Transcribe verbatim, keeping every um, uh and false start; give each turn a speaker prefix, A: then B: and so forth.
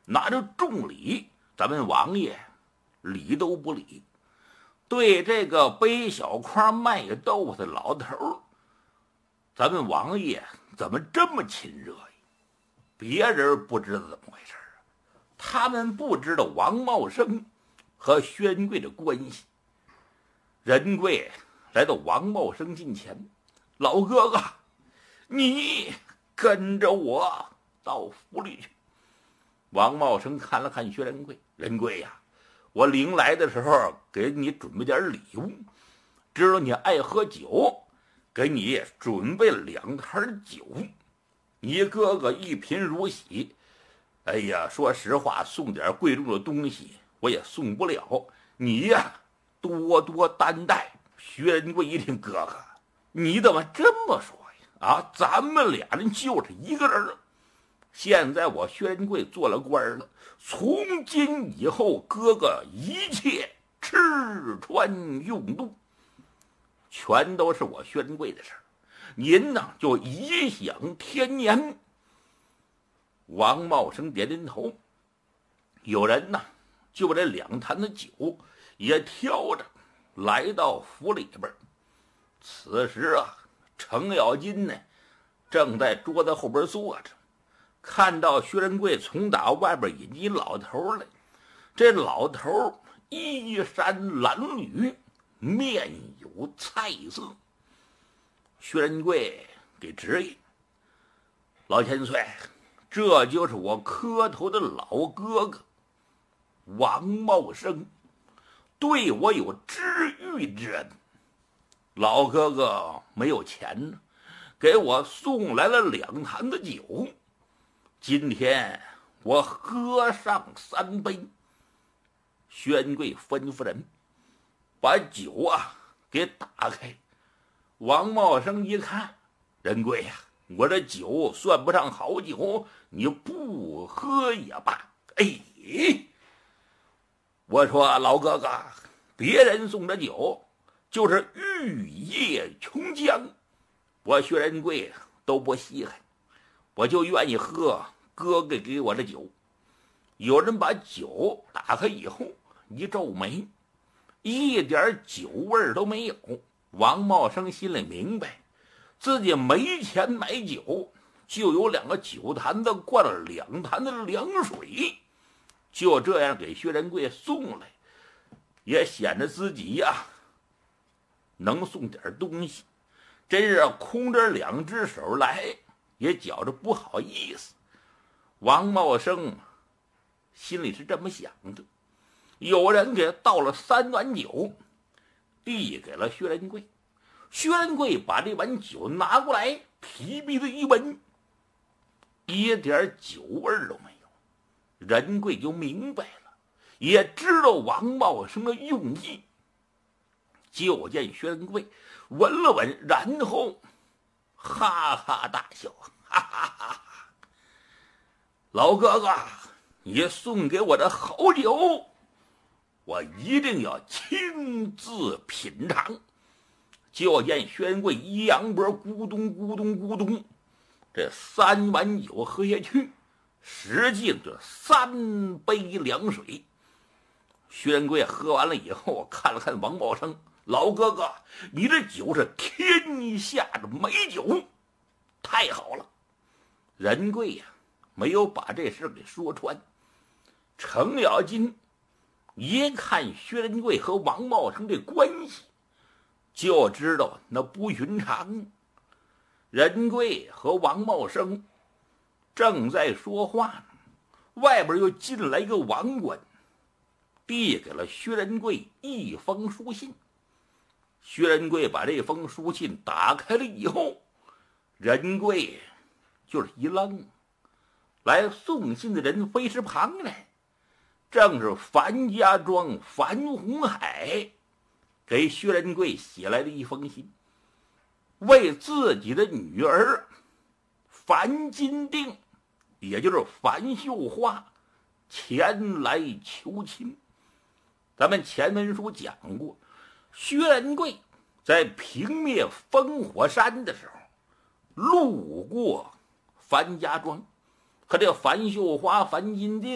A: 拿着重礼，咱们王爷理都不理。对这个背小筐卖豆腐的老头，咱们王爷怎么这么亲热呀？别人不知道怎么回事啊，他们不知道王茂生和薛仁贵的关系。仁贵来到王茂生近前，老哥哥，你跟着我到府里去。王茂生看了看薛仁贵，仁贵呀、啊，我临来的时候给你准备点礼物，知道你爱喝酒，给你准备了两坛酒。你哥哥一贫如洗，哎呀，说实话，送点贵重的东西我也送不了，你呀多多担待。薛仁贵一听，哥哥你怎么这么说呀？啊，咱们俩人就是一个人。现在我薛仁贵做了官了，从今以后哥哥一切吃穿用度全都是我薛仁贵的事儿，您呢就颐享天年。王茂生点点头，有人呢就把这两坛的酒也挑着来到府里边。此时啊，程咬金呢正在桌子后边坐着，看到薛仁贵从打外边引进老头来，这老头衣衫褴褛，面有菜色。薛仁贵给指引，老千岁，这就是我磕头的老哥哥王茂生，对我有知遇之恩。老哥哥没有钱呢，给我送来了两坛的酒，今天我喝上三杯。薛仁贵吩咐人把酒啊给打开。王茂生一看，仁贵呀、啊，我这酒算不上好酒，你不喝也罢。哎，我说老哥哥，别人送的酒就是玉液琼浆，我薛仁贵都不稀罕，我就愿意喝哥哥给我的酒。有人把酒打开以后一皱眉，一点酒味都没有。王茂生心里明白，自己没钱买酒，就有两个酒坛子灌了两坛的凉水，就这样给薛仁贵送来，也显得自己呀、啊、能送点东西。真是空着两只手来，也觉着不好意思。王茂生心里是这么想的。有人给倒了三碗酒，递给了薛仁贵。薛仁贵把这碗酒拿过来，提鼻子一闻，一点酒味都没有。仁贵就明白了，也知道王茂生的用意。就见薛仁贵闻了闻，然后哈哈大笑，哈哈哈哈！老哥哥，你送给我的好酒，我一定要亲自品尝。就见薛仁贵一扬脖，咕咚咕咚咕咚，这三碗酒喝下去，实际上这三杯凉水。薛仁贵喝完了以后，看了看王茂生，老哥哥，你这酒是天下的美酒，太好了。仁贵呀、啊，没有把这事给说穿。程咬金一看薛仁贵和王茂生这关系，就知道那不寻常。仁贵和王茂生正在说话呢，外边又进来一个王官，递给了薛仁贵一封书信。薛仁贵把这封书信打开了以后，仁贵就是一愣。来送信的人非是旁人，正是樊家庄樊洪海给薛仁贵写来的一封信，为自己的女儿樊金定，也就是樊秀花前来求亲。咱们前文书讲过，薛仁贵在平灭烽火山的时候路过樊家庄，和这樊秀花樊金定